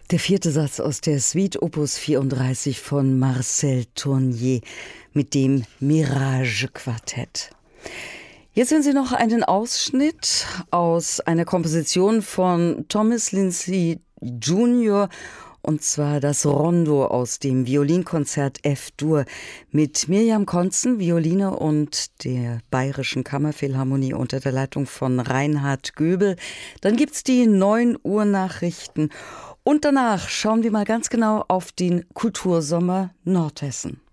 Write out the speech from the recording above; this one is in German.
Der vierte Satz aus der Suite Opus 34 von Marcel Tournier mit dem Mirage-Quartett. Jetzt hören Sie noch einen Ausschnitt aus einer Komposition von Thomas Lindsay Jr., und zwar das Rondo aus dem Violinkonzert F-Dur mit Mirjam Konzen, Violine, und der Bayerischen Kammerphilharmonie unter der Leitung von Reinhard Göbel. Dann gibt's die 9 Uhr Nachrichten und danach schauen wir mal ganz genau auf den Kultursommer Nordhessen.